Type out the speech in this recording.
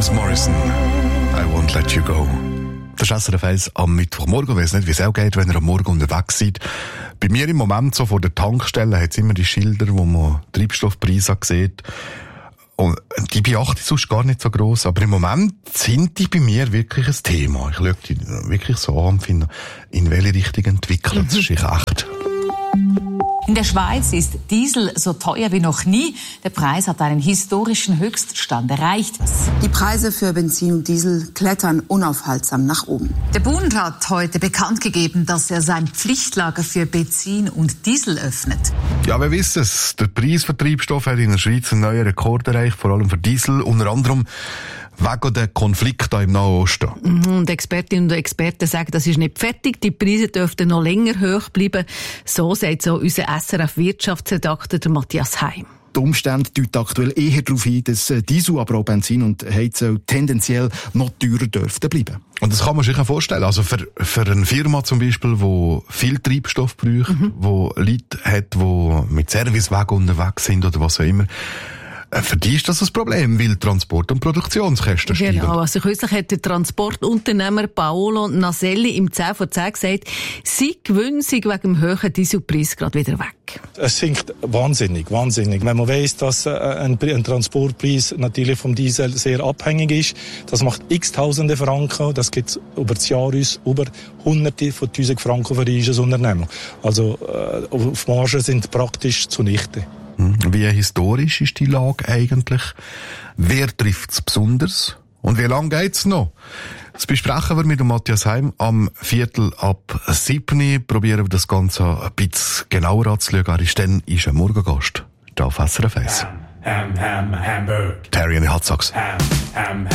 James Morrison, I Won't Let You Go. Das ist SRF 1 am Mittwochmorgen. Ich weiss nicht, wie es auch geht, wenn ihr am Morgen unterwegs seid. Bei mir im Moment so vor der Tankstelle hat es immer die Schilder, wo man Treibstoffpreise sieht. Und die beachte ich sonst gar nicht so gross. Aber im Moment sind die bei mir wirklich ein Thema. Ich schaue die wirklich so an und finde, in welche Richtung entwickeln. Das ist echt. In der Schweiz ist Diesel so teuer wie noch nie. Der Preis hat einen historischen Höchststand erreicht. Die Preise für Benzin und Diesel klettern unaufhaltsam nach oben. Der Bund hat heute bekannt gegeben, dass er sein Pflichtlager für Benzin und Diesel öffnet. Ja, wir wissen es. Der Preis für Treibstoff hat in der Schweiz einen neuen Rekord erreicht, vor allem für Diesel, unter anderem wegen der Konflikte im Nahen Osten. Und Expertinnen und Experten sagen, das ist nicht fertig. Die Preise dürften noch länger hoch bleiben. So sagt so unser SRF-Wirtschaftsredakteur Matthias Heim. Die Umstände deuten aktuell eher darauf hin, dass Diesel, aber auch Benzin und Heizöl tendenziell noch teurer dürften bleiben. Und das kann man sich auch vorstellen. Also für eine Firma zum Beispiel, die viel Treibstoff braucht, die Leute hat, die mit Servicewagen unterwegs sind oder was auch immer, für die ist das ein Problem, weil Transport- und Produktionskosten steigen. Genau, also kürzlich hat der Transportunternehmer Paolo Naselli im 10 vor 10 gesagt, sein Gewinn sei wegen dem hohen Dieselpreis gerade wieder weg. Es sinkt wahnsinnig. Wenn man weiss, dass ein Transportpreis natürlich vom Diesel sehr abhängig ist, das macht x Tausende Franken, das gibt über das Jahr uns über Hunderte von 1000 Franken für ein Unternehmen. Also auf Margen sind praktisch zunichte. Wie historisch ist die Lage eigentlich? Wer trifft es besonders? Und wie lange geht's noch? Das besprechen wir mit dem Matthias Heim am 6:45. Probieren wir das Ganze ein bisschen genauer anzuschauen. Er ist dann ein Morgengast hier auf SRF 1. Hamburg. Terry and the Hot Sox.